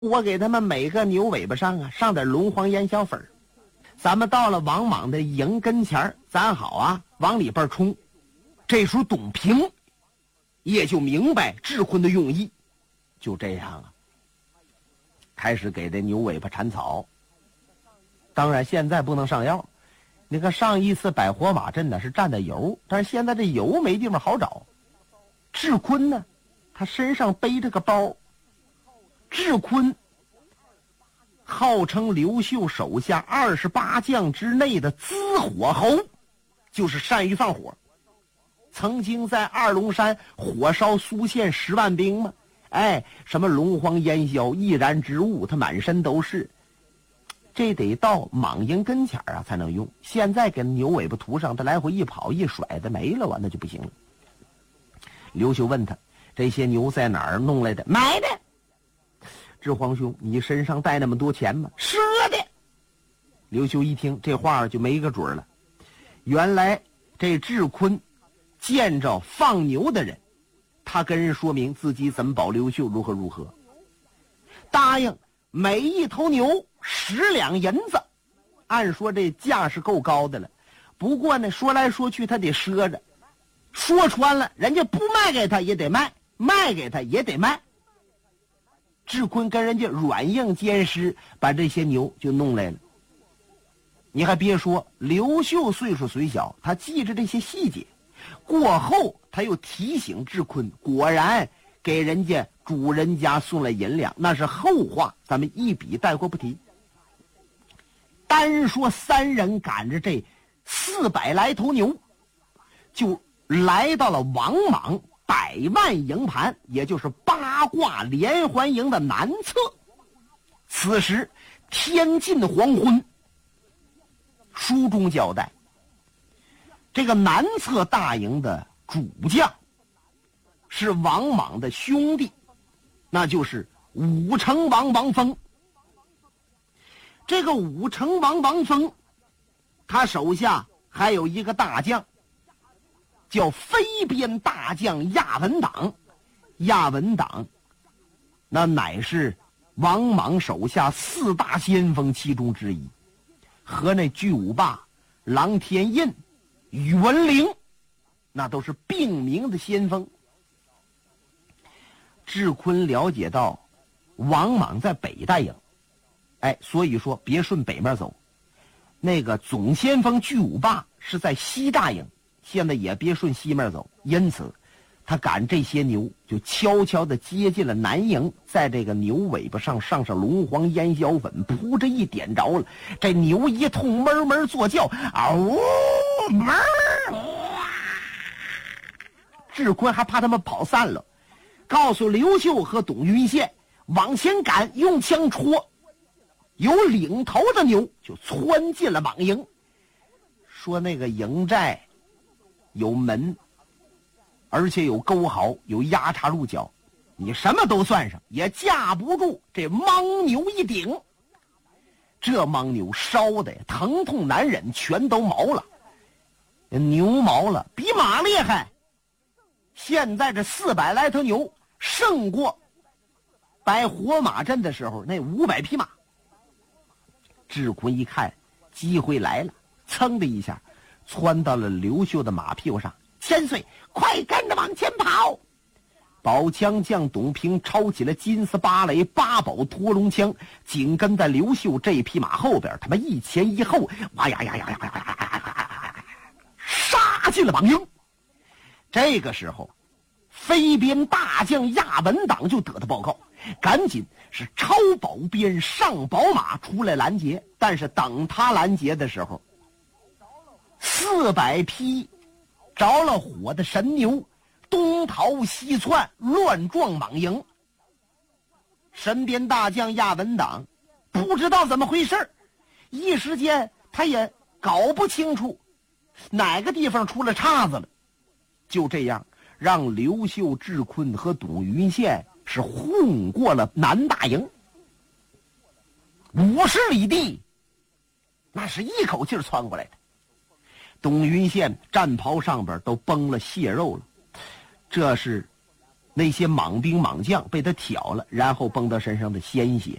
我给他们每个牛尾巴上上点龙黄烟硝粉，咱们到了王莽的营跟前，咱好往里边冲。这时候董平也就明白智坤的用意，就这样开始给这牛尾巴铲草。当然现在不能上药，那个上一次摆火马阵呢是蘸的油，但是现在这油没地方好找。智坤呢，他身上背着个包。智坤号称刘秀手下28将之内的资火侯，就是善于放火，曾经在二龙山火烧苏县10万兵嘛，什么龙黄烟硝易燃之物他满身都是，这得到莽营跟前才能用。现在给牛尾巴涂上，他来回一跑一甩的没了，那就不行了。刘秀问他，这些牛在哪儿弄来的？买的。智皇兄，你身上带那么多钱吗？赊的。刘秀一听这话就没个准了，原来这智坤见着放牛的人，他跟人说明自己怎么保刘秀如何如何，答应每一头牛10两银子。按说这价是够高的了，不过呢说来说去他得赊着，说穿了人家不卖给他也得卖，卖给他也得卖。智坤跟人家软硬兼施，把这些牛就弄来了。你还别说，刘秀岁数虽小，他记着这些细节，过后他又提醒智坤，果然给人家主人家送了银两，那是后话，咱们一笔带过不提。单说3人赶着这400来头牛，就来到了王莽100万营盘，也就是八卦连环营的南侧。此时天近黄昏，书中交代，这个南侧大营的主将是王莽的兄弟，那就是武成王王峰。这个武成王王峰，他手下还有一个大将叫飞边大将亚文党。亚文党那乃是王莽手下4大先锋其中之一，和那巨无霸、郎天印、宇文陵那都是并名的先锋。智坤了解到王莽在北大营，所以说别顺北面走，那个总先锋巨无霸是在西大营，现在也别顺西面走，因此他赶这些牛就悄悄地接近了南营，在这个牛尾巴上上龙黄烟硝粉，扑着一点着了，这牛一通哞哞作叫，哞。智坤还怕他们跑散了，告诉刘秀和董云宪往前赶，用枪戳，有领头的牛就窜进了莽营。说那个营寨有门，而且有沟壕，有压叉鹿角，你什么都算上，也架不住这莽牛一顶。这莽牛烧的疼痛难忍，全都毛了，牛毛了，比马厉害。现在这400来头牛胜过摆火马阵的时候那500匹马。智坤一看机会来了，噌的一下窜到了刘秀的马屁股上，千岁快跟着往前跑。宝枪将董平抄起了金丝芭蕾8宝脱龙枪，紧跟在刘秀这匹马后边，他们一前一后，哇呀呀呀呀呀呀，杀进了莽营。这个时候飞边大将亚文党就得到报告，赶紧是超宝鞭上宝马出来拦截。但是等他拦截的时候，400匹着了火的神牛东逃西窜，乱撞莽营。身边大将亚文党不知道怎么回事，一时间他也搞不清楚哪个地方出了岔子了。就这样让刘秀、智坤和董云宪是混过了南大营50里地，那是一口气窜过来的。董云宪战袍上边都崩了血肉了，这是那些莽兵莽将被他挑了，然后崩到身上的鲜血。